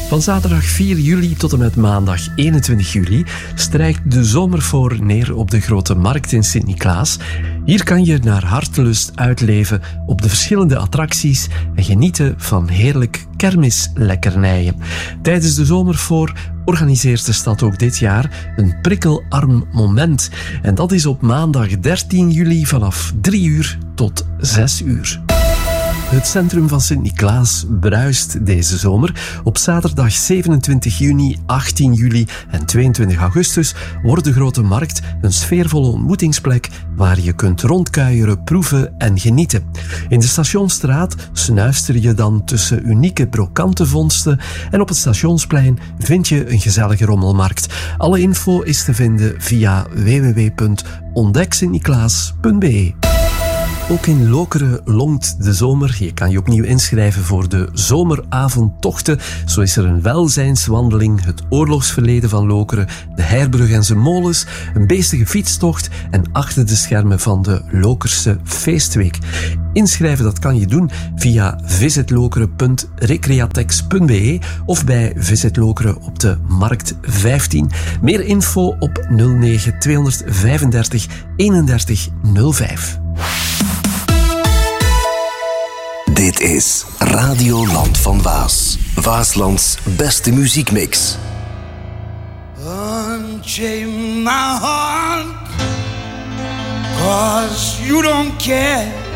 Van zaterdag 4 juli tot en met maandag 21 juli strijkt de zomervoor neer op de Grote Markt in Sint-Niklaas. Hier kan je naar hartelust uitleven op de verschillende attracties en genieten van heerlijk kermislekkernijen. Tijdens de zomervoor organiseert de stad ook dit jaar een prikkelarm moment. En dat is op maandag 13 juli vanaf 3 uur tot 6 uur. Het centrum van Sint-Niklaas bruist deze zomer. Op zaterdag 27 juni, 18 juli en 22 augustus wordt de Grote Markt een sfeervolle ontmoetingsplek waar je kunt rondkuieren, proeven en genieten. In de Stationsstraat snuister je dan tussen unieke brokante vondsten en op het Stationsplein vind je een gezellige rommelmarkt. Alle info is te vinden via www.ontdeksintniklaas.be. Ook in Lokeren longt de zomer. Je kan je opnieuw inschrijven voor de zomeravondtochten. Zo is er een welzijnswandeling, het oorlogsverleden van Lokeren, de Heirbrug en zijn molens, een beestige fietstocht en achter de schermen van de Lokerse Feestweek. Inschrijven dat kan je doen via visitlokeren.recreatex.be of bij Visit Lokeren op de Markt 15. Meer info op 09 235 31 05. Dit is Radio Land van Waas. Waaslands beste muziekmix. Unchain my heart, 'cause you don't care.